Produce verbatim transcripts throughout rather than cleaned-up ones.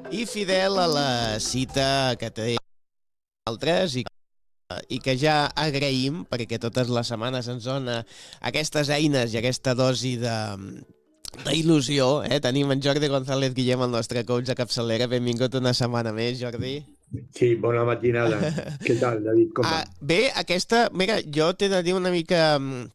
i fidel a la cita que té altres i, i que ja agraïm perquè totes les setmanes ens dona aquestes eines i aquesta dosi de d'il·lusió, eh? Tenim en Jordi González Guillem, el nostre coach de capçalera. Benvingut una setmana més, Jordi. Sí, bona matinada. Què tal, David? Com va? Ah, bé, aquesta... Mira, jo t'he de dir una mica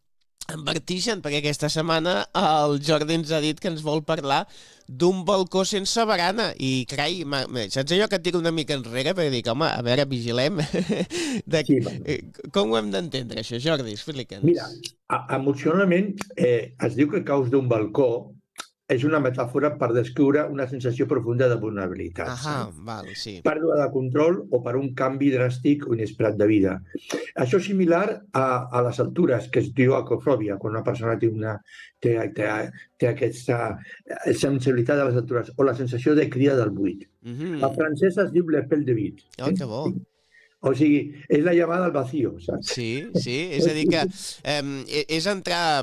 en vertigen, perquè aquesta setmana el Jordi ens ha dit que ens vol parlar d'un balcó sense barana. I, carai, saps allò que et tiro una mica enrere? Perquè dic, home, a veure, vigilem. De... Sí, com ho hem d'entendre, això, Jordi? Explica'ns. Mira, emocionalment eh, es diu que caus d'un balcó és una metàfora per descriure una sensació profunda de vulnerabilitat. Ahà, val, sí. Pèrdua de control o per un canvi dràstic o inesperat de vida. Això és similar a, a les altures, que es diu acrofòbia, quan una persona té, una, té, té, té aquesta sensibilitat a les altures, o la sensació de crida del buit. Mm-hmm. La francesa es diu le pelle de vide. Oh, que bo. O sigui, és la llamada al vacío, saps? Sí, sí, és a dir que eh, és entrar...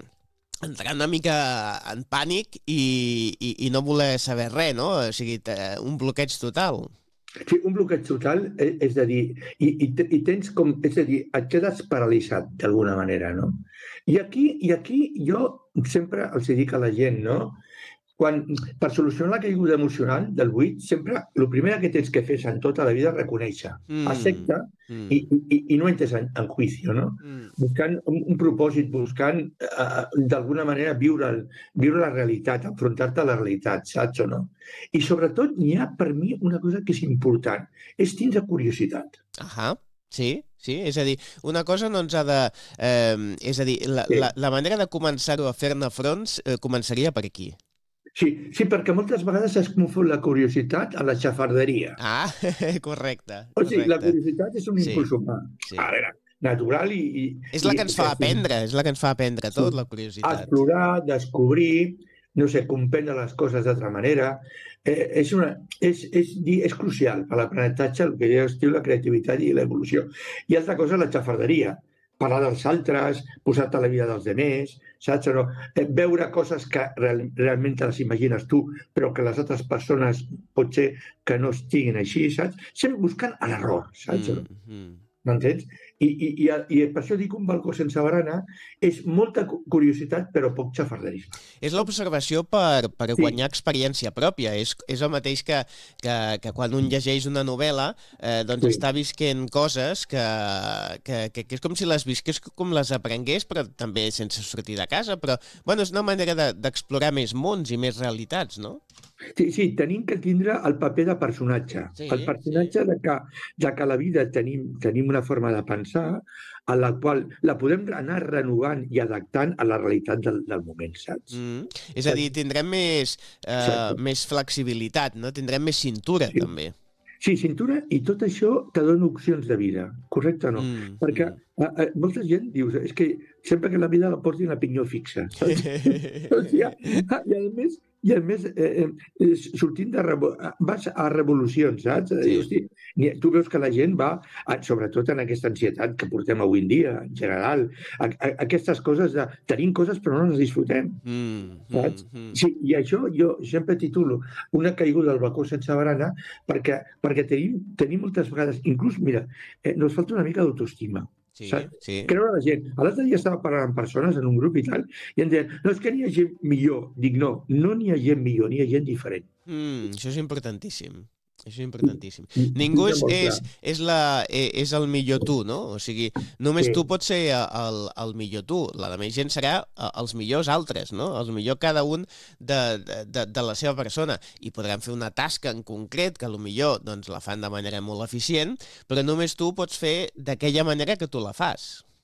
entrar una mica en pànic i, i, i no voler saber res, no? O sigui, un bloqueig total. Sí, un bloqueig total, és a dir, i, i, i tens com, és a dir, et quedes paralitzat d'alguna manera, no? I aquí, i aquí jo sempre els dic a la gent, no? Quan, per solucionar la caiguda emocional del buit, sempre el primer que tens que fer en tota la vida és reconèixer, mm. accepta mm. I, i, i no entres en, en juicio, no? Mm. Buscant un, un propòsit, buscant uh, d'alguna manera viure, el, viure la realitat, enfrontar-te a la realitat, saps o no? I sobretot n'hi ha per mi una cosa que és important, és tindre curiositat. Ahà. Sí, sí, és a dir, una cosa no ens ha de... Eh, és a dir, la, sí. la, la manera de començar-ho a fer-ne fronts eh, començaria per aquí. Sí, sí, perquè moltes vegades es confon la curiositat a la xafarderia. Ah, correcte. O sigui, correcte. La curiositat és un sí, impuls humà. Sí. A veure, natural i... i és la que ens i, fa aprendre, és la que ens fa aprendre tot, sí. La curiositat. Explorar, descobrir, no sé, comprendre les coses d'altra manera. Eh, és, una, és, és, és crucial per l'aprenentatge, el que es diu la creativitat i l'evolució. I altra cosa, la xafarderia. Parlar dels altres, posar-te a la vida dels demés, saps o no? Eh, veure coses que real, realment te les imagines tu, però que les altres persones potser que no estiguin així, saps? Sempre buscant l'error, saps o no? Mm-hmm. M'entens? I, i, i, I per això dic un balcó sense barana és molta curiositat però poc xafarderisme. És l'observació per, per sí. guanyar experiència pròpia. És, és el mateix que, que, que quan un llegeix una novel·la eh, doncs sí. està visquent coses que, que, que, que és com si les visqués com les aprengués, però també sense sortir de casa. Però bueno, és una manera d'explorar de, més mons i més realitats, no? Sí, sí, tenim que tindre el paper de personatge. Sí, el personatge sí. de, que, de que la vida tenim, tenim una forma de pensar a la qual la podem anar renovant i adaptant a la realitat del, del moment, saps? Mm. És a dir, tindrem més, eh, més flexibilitat, no? Tindrem més cintura, sí. també. Sí, cintura, i tot això te dona opcions de vida, correcte o no? Mm. Perquè a, a, molta gent diu, és que sempre que la vida la portin a pinyó fixa, saps? O sigui, i a més, i a més eh, eh, sortint de... vas a revolucions, saps? Sí. Hosti, tu veus que la gent va, sobretot en aquesta ansietat que portem avui en dia, en general, a, a, aquestes coses de... Tenim coses però no les disfrutem, mm, saps? Mm, mm. Sí, i això jo sempre titulo una caiguda del balcó sense barana perquè, perquè tenim, tenim moltes vegades, inclús, mira, eh, nos falta una mica d'autoestima. Sí, saps? Sí. Creure la gent. L'altre dia estava parlant amb persones en un grup i tal, i em deien, no, és que n'hi ha gent millor. Dic, no, no n'hi ha gent millor, n'hi ha gent diferent. Mm, això és importantíssim. Això és importantíssim. Ningú és, és, és, la, és el millor tu, no? O sigui, només sí. tu pots ser el, el millor tu. La de més gent serà els millors altres, no? Els millor cada un de, de, de la seva persona. I podran fer una tasca en concret que potser doncs, la fan de manera molt eficient, però només tu pots fer d'aquella manera que tu la fas.